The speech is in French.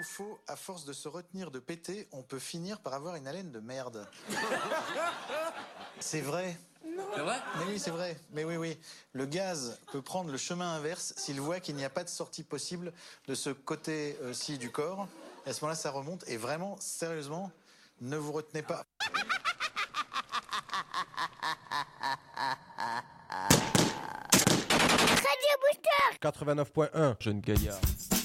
Faux, à force de se retenir de péter, on peut finir par avoir une haleine de merde. C'est vrai. C'est vrai ? Mais oui, c'est vrai. Mais oui. Le gaz peut prendre le chemin inverse s'il voit qu'il n'y a pas de sortie possible de ce côté-ci du corps. Et à ce moment-là, ça remonte. Et vraiment, sérieusement, ne vous retenez pas. Radio Booster 89.1, jeune gaillard.